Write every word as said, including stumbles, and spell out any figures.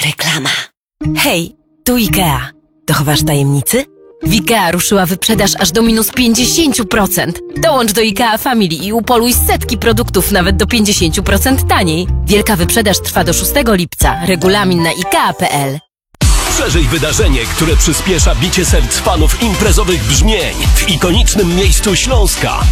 Reklama. Hej, tu IKEA. Dochowasz tajemnicy? W IKEA ruszyła wyprzedaż aż do minus pięćdziesiąt procent. Dołącz do IKEA Family i upoluj setki produktów nawet do pięćdziesiąt procent taniej. Wielka wyprzedaż trwa do szóstego lipca. Regulamin na ikea kropka p l. Przeżyj wydarzenie, które przyspiesza bicie serc fanów imprezowych brzmień w ikonicznym miejscu Śląska.